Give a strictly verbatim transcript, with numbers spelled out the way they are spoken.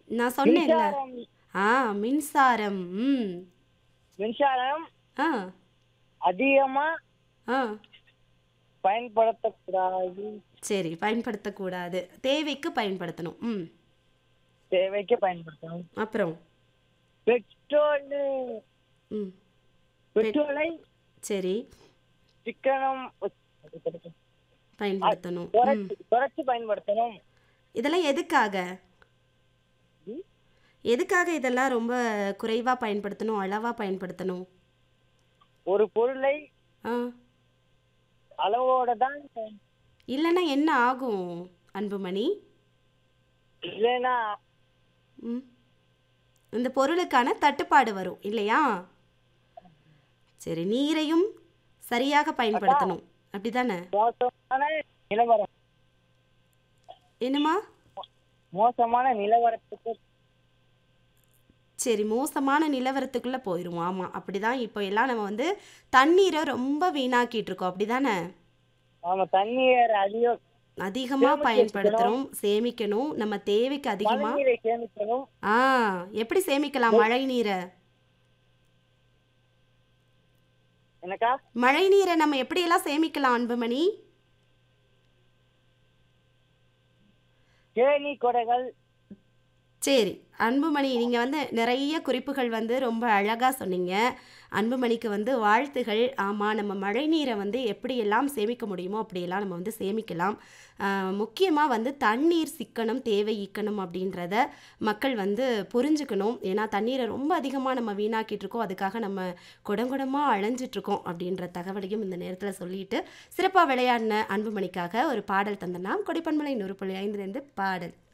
நான் சொன்னேன்ல. மின்சாரம் ஆ மின்சாரம். ம். மின்சாரம் ஆ. அதிகமா ஆ. பயன்படுத்தக்கூடாது. சரி. பயன்படுத்தக்கூடாது. தேவைக்கு பயன்படுத்தணும். ம். தேவைக்கு பயன்படுத்தணும். அப்புறம்? பெட்ரோல் ம். பெட் பெட்ரோலை சரி. சிக்கனம் பயன்படுத்தணும். ம். குறைச்சு குறைச்சு பயன்படுத்தணும். இதெல்லாம் எதுக்காக? ம். எதுக்காக இதெல்லாம் ரொம்ப குறைவா பயன்படுத்தணும், அளவா பயன்படுத்தணும்? ஒரு பொருளை ஆ. அளவோட தான் பயன்- இல்லன்னா என்ன ஆகும் அன்புமணி? இல்லைன்னா ம். இந்த பொருளுக்கான தட்டுப்பாடு வரும் இல்லையா? சரி. நீரையும் சரியாக பயன்படுத்தணும். அப்படிதானே? மோசமான நிலவரம் என்னம்மா? மோசமான நிலவரத்துக்கு சரி. மோசமான நிலவரத்துக்குள்ள போயிருவோம். ஆமா. அப்படிதான் இப்போ எல்லாம் நம்ம வந்து தண்ணீரை ரொம்ப வீணாக்கிட்டு இருக்கோம். அப்படிதானே? நாம தண்ணீர் அதிக அதிகமா சேமிச்சு வச்சுக்கணும். பயன்படுத்துறோம். சேமிக்கணும். நம்ம தேவைக்கு மழை அதிகமா நீரை சேமிக்கணும். ஆ எப்படி சேமிக்கலாம் மழை நீரை? எனக்கா மழை நீரை நம்ம எப்படியெல்லாம் சேமிக்கலாம் அன்புமணி? கேணி கொடைகள் சரி. அன்புமணி நீங்கள் வந்து நிறைய குறிப்புகள் வந்து ரொம்ப அழகாக சொன்னீங்க. அன்புமணிக்கு வந்து வாழ்த்துகள். ஆமாம், நம்ம மழை நீரை வந்து எப்படியெல்லாம் சேமிக்க முடியுமோ அப்படியெல்லாம் நம்ம வந்து சேமிக்கலாம். முக்கியமாக வந்து தண்ணீர் சிக்கனம் தேவை ஈக்கணும் அப்படின்றத மக்கள் வந்து புரிஞ்சுக்கணும். ஏன்னா தண்ணீரை ரொம்ப அதிகமாக நம்ம வீணாக்கிட்டு இருக்கோம். அதுக்காக நம்ம குடங்குடமாக அலைஞ்சிட்ருக்கோம் அப்படின்ற தகவலையும் இந்த நேரத்தில் சொல்லிட்டு சிறப்பாக விளையாடின அன்புமணிக்காக ஒரு பாடல் தந்தனாம் கொடைப்பண்பலை நூறு புள்ளி ஐந்துலேருந்து பாடல்.